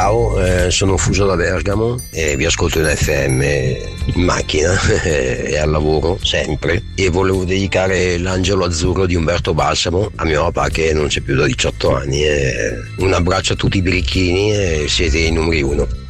Ciao, sono Fuso da Bergamo e vi ascolto in FM in macchina e al lavoro sempre, e volevo dedicare L'angelo azzurro di Umberto Balsamo a mio papà che non c'è più da 18 anni. Un abbraccio a tutti i birichini e siete i numeri uno.